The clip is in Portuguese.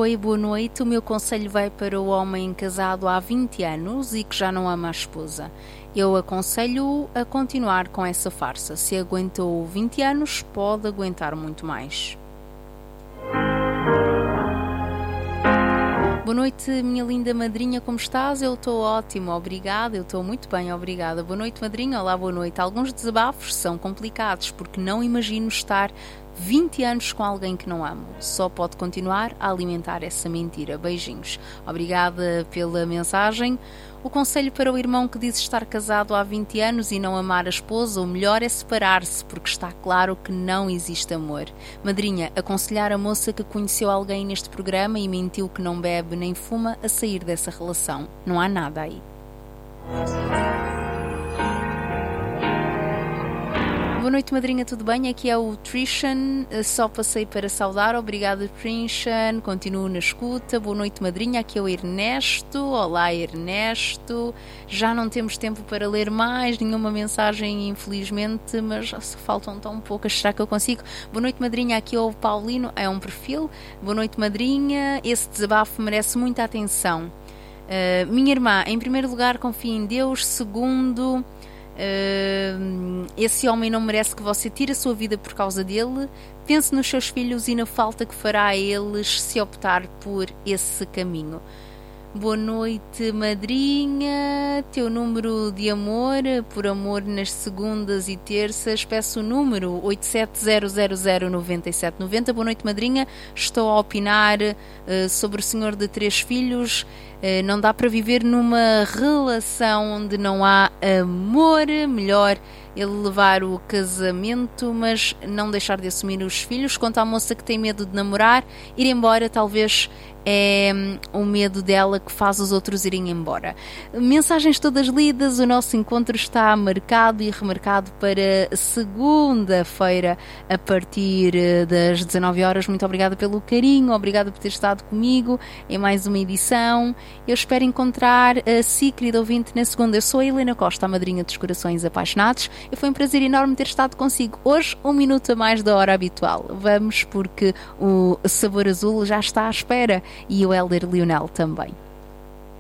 Oi, boa noite. O meu conselho vai para o homem casado há 20 anos e que já não ama a esposa. Eu aconselho-o a continuar com essa farsa. Se aguentou 20 anos, pode aguentar muito mais. Boa noite, minha linda madrinha, como estás? Eu estou ótimo, obrigada, eu estou muito bem, obrigada. Boa noite, madrinha, olá, boa noite. Alguns desabafos são complicados, porque não imagino estar 20 anos com alguém que não amo. Só pode continuar a alimentar essa mentira. Beijinhos. Obrigada pela mensagem. O conselho para o irmão que diz estar casado há 20 anos e não amar a esposa, o melhor é separar-se, porque está claro que não existe amor. Madrinha, aconselhar a moça que conheceu alguém neste programa e mentiu que não bebe nem fuma a sair dessa relação. Não há nada aí. Boa noite, madrinha, tudo bem? Aqui é o Trishan, só passei para saudar, obrigada, Trishan, continuo na escuta. Boa noite, madrinha, aqui é o Ernesto, olá, Ernesto. Já não temos tempo para ler mais nenhuma mensagem, infelizmente, mas faltam tão poucas, será que eu consigo? Boa noite, madrinha, aqui é o Paulino, é um perfil. Boa noite, madrinha, esse desabafo merece muita atenção. Minha irmã, em primeiro lugar, confia em Deus, segundo... esse homem não merece que você tire a sua vida por causa dele. Pense nos seus filhos e na falta que fará a eles se optar por esse caminho. Boa noite, madrinha. Teu número de amor, por amor nas segundas e terças, peço o número 870009790. Boa noite, madrinha. Estou a opinar sobre o senhor de 3 filhos. Não dá para viver numa relação onde não há amor. Melhor ele levar o casamento, mas não deixar de assumir os filhos. Quanto à moça que tem medo de namorar, ir embora talvez é o medo dela que faz os outros irem embora. Mensagens todas lidas, o nosso encontro está marcado e remarcado para segunda-feira a partir das 19 horas. Muito obrigada pelo carinho, obrigada por ter estado comigo em mais uma edição. Eu espero encontrar a si, querido ouvinte, na segunda. Eu sou a Helena Costa, a madrinha dos corações apaixonados, e foi um prazer enorme ter estado consigo hoje, 1 minuto a mais da hora habitual. Vamos, porque o Sabor Azul já está à espera. E o Hélder Leonel também.